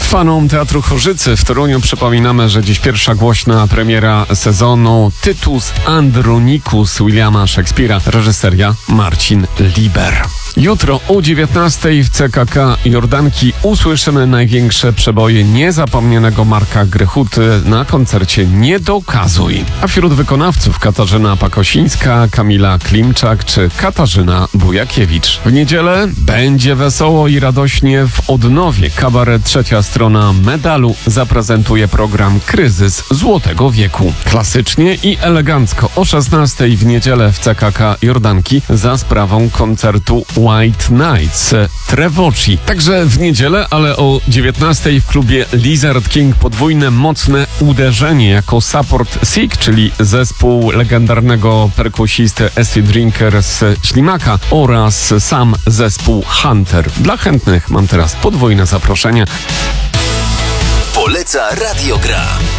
Fanom Teatru Chorzycy w Toruniu przypominamy, że dziś pierwsza głośna premiera sezonu Tytus Andronicus Williama Szekspira, reżyseria Marcin Liber. Jutro o 19:00 w CKK Jordanki usłyszymy największe przeboje niezapomnianego Marka Grechuty na koncercie Nie dokazuj. A wśród wykonawców Katarzyna Pakosińska, Kamila Klimczak czy Katarzyna Bujakiewicz. W niedzielę będzie wesoło i radośnie w Odnowie. Kabaret Trzecia Strona Medalu zaprezentuje program Kryzys Złotego Wieku. Klasycznie i elegancko o 16:00 w niedzielę w CKK Jordanki za sprawą koncertu White Nights Trevoci. Także w niedzielę, ale o 19:00 w klubie Lizard King podwójne mocne uderzenie jako Support Sick, czyli zespół legendarnego perkusisty Acid Drinker z Ślimaka oraz sam zespół Hunter. Dla chętnych mam teraz podwójne zaproszenie. Poleca Radio Gra.